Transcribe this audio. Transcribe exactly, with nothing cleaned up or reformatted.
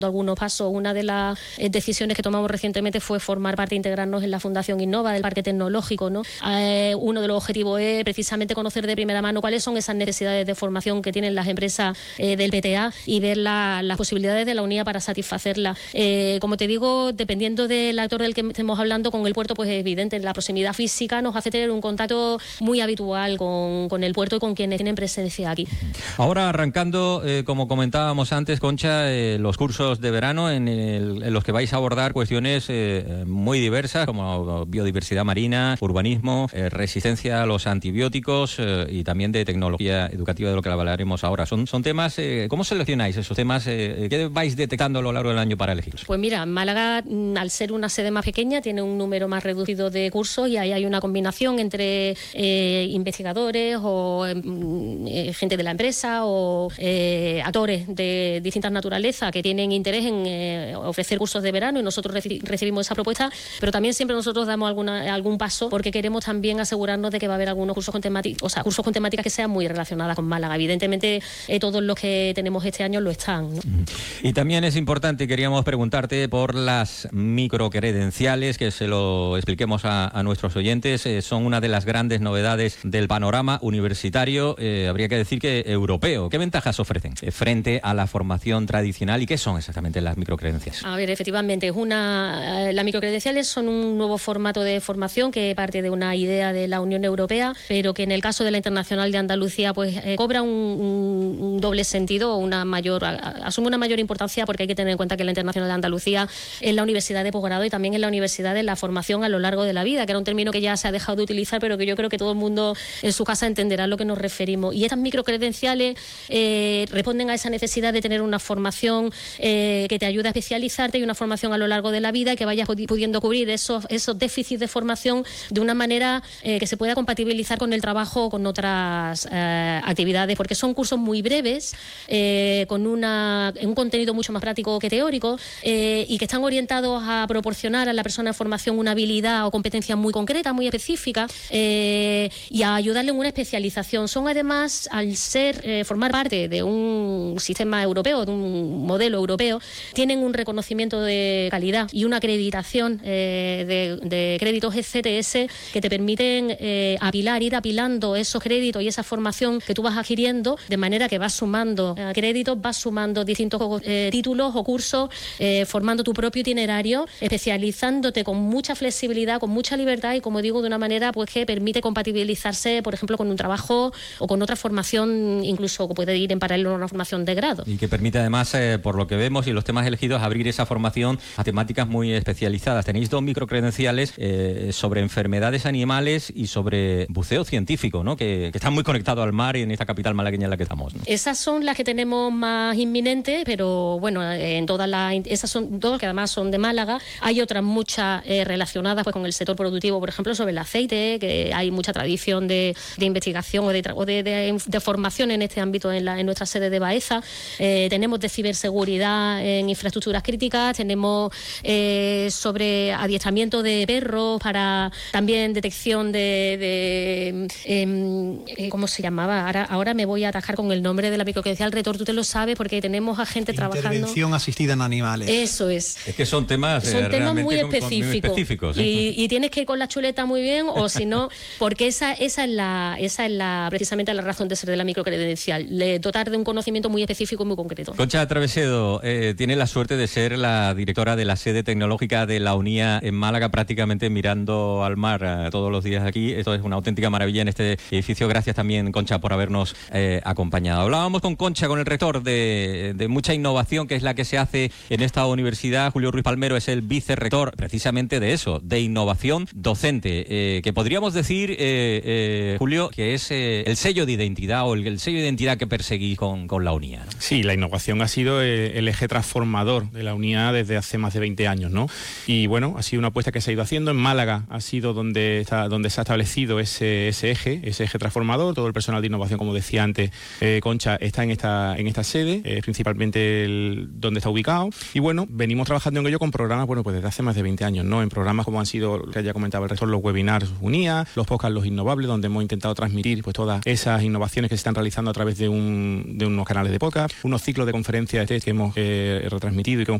algunos pasos. Una de las eh, decisiones que tomamos recientemente fue formar parte, integrarnos en la Fundación Innova del Parque Tecnológico, ¿no? Eh, uno de los objetivos es precisamente conocer de primera mano cuáles son esas necesidades de formación que tienen las empresas eh, del P T A y ver la, las posibilidades de la unidad para satisfacerlas. Eh, como te digo, dependiendo del actor del que estemos hablando, con el puerto, pues es evidente, la proximidad física nos hace tener un contacto muy habitual con, con el puerto y con quienes tienen presencia aquí. Ahora arrancando, eh, como comentábamos antes, Concha, eh, los cursos de verano en, el, en los que vais a abordar cuestiones eh, muy diversas como biodiversidad marina, urbanismo, eh, resistencia a los antibióticos eh, y también de tecnología educativa, de lo que hablaremos ahora. Son, son temas, eh, ¿cómo seleccionáis esos temas? Eh, ¿Qué vais detectando a lo largo del año para elegirlos? Pues mira, Málaga, al ser una sede más pequeña, tiene un número más reducido de cursos y ahí hay una combinación entre eh, investigadores o eh, gente de la empresa o eh, actores de distintas naturalezas que tienen interés en eh, ofrecer cursos de verano, y nosotros reci- recibimos esa propuesta, pero también siempre nosotros damos alguna, algún paso porque queremos también asegurarnos de que va a haber algunos cursos con temáticas, o sea, cursos con temáticas que sean muy relacionadas con Málaga. Evidentemente, eh, todos los que tenemos este año lo están, ¿no? Y también es importante, queríamos preguntarte por las microcredenciales, que se lo expliquemos a, a nuestros oyentes. Eh, son una de las grandes novedades del panorama universitario, eh, habría que decir que europeo. ¿Qué ventajas ofrecen eh, frente a la formación tradicional y qué son exactamente las microcredenciales? A ver, efectivamente, es una, eh, las microcredenciales son un nuevo formato de formación que parte de una idea de la Unión Europea, pero que en el caso de la Internacional de Andalucía pues eh, cobra un, un, un doble sentido, una mayor, a, asume una mayor importancia, porque hay que tener en cuenta que la Internacional de Andalucía es la universidad de posgrado y también es la universidad de la formación a lo largo de la vida, que era un término que ya se ha dejado de utilizar, pero que yo creo que todo el mundo en su casa entenderá a lo que nos referimos. Y estas microcredenciales eh, responden a esa necesidad de tener una formación eh, que te ayude a especializarte y una formación a lo largo de la vida y que vayas pudiendo cubrir esos, esos déficits de formación de una manera eh, que se pueda compatibilizar con el trabajo o con otras eh, actividades, porque son cursos muy breves, eh, con una, un contenido mucho más práctico que teórico, eh, y que están orientados a proporcionar a la persona en formación una habilidad o competencia muy concreta, muy específica, eh, y a ayudarle en una especialización. Son además, al ser eh, formar parte de un sistema europeo, de un modelo europeo, tienen un reconocimiento de calidad y una acreditación eh, de, de créditos E C T S que te permiten eh, apilar, ir apilando esos créditos y esa formación que tú vas adquiriendo, de manera que vas sumando eh, créditos, vas sumando distintos eh, títulos o cursos, eh, formando tu propio itinerario, especializándote con mucha flexibilidad, con mucha libertad y, como digo, de una manera pues que permite compatibilizarse, por ejemplo, con un trabajo o con otra formación, incluso que puede ir en paralelo a una formación de grado. Y que permite además, eh, por lo que vemos y los temas elegidos, abrir esa formación a temáticas muy especializadas. Tenéis dos microcredenciales eh, sobre enfermedades animales y sobre buceo científico, ¿no? Que, que están muy conectados al mar y en esta capital malagueña en la que estamos, ¿no? Esas son las que tenemos más inminentes, pero bueno, en todas las, esas son dos que además son de Málaga. Hay otras muchas eh, relacionadas pues con el sector productivo, por ejemplo, sobre el aceite, que hay mucha tradición de, de investigación o, de, o de, de, de formación en este ámbito en, la, en nuestra sede de Baeza. Eh, tenemos de ciberseguridad en infraestructuras críticas, tenemos eh, sobre adiestramiento de perros para también detección de, de eh, ¿cómo se llamaba? Ahora, ahora me voy a atajar con el nombre de la microcredencial. Retor, tú te lo sabes porque tenemos a gente trabajando. Intervención asistida en animales. Eso es. Es que son temas, son eh, temas muy con, específicos. Con, muy específicos ¿eh? y, y tienes que ir con la chuleta muy bien, o si no, porque esa, esa es la, esa es la precisamente la razón de ser de la microcredencial, le dotar de un conocimiento muy específico y muy concreto. Concha Travesedo eh, tiene la suerte de ser la directora de la sede tecnológica de la UNIA en Málaga, prácticamente mirando al mar eh, todos los días aquí. Esto es una auténtica maravilla en este edificio. Gracias también, Concha, por habernos eh, acompañado. Hablábamos con Concha, con el rector, de, de mucha innovación que es la que se hace en esta universidad. Julio Ruiz Palmero es el vicerrector precisamente de eso, de innovación docente, eh, que podríamos decir, eh, eh, Julio, que es eh, el sello de identidad o el, el sello de identidad que perseguís con, con la UNIA, ¿no? Sí, la innovación ha sido el, el eje transformador de la UNIA desde hace más de veinte años, ¿no? Y bueno, ha sido una apuesta que se ha ido haciendo. En Málaga ha sido donde, está, donde se ha establecido ese, ese eje, ese eje transformador. Todo el personal de innovación, como decía antes, eh, Concha, está en esta, en esta sede, eh, principalmente el, donde está ubicado. Y bueno, venimos trabajando en ello con programas, bueno, pues desde hace más de veinte años, ¿no? En programas como han sido, que ya comentaba el rector, los webinars UNIA, los podcasts Los Innovables, donde hemos intentado transmitir pues todas esas innovaciones que se están realizando a través de, un, de unos canales de podcast, unos ciclos de conferencias que hemos eh, eh, retransmitido y que hemos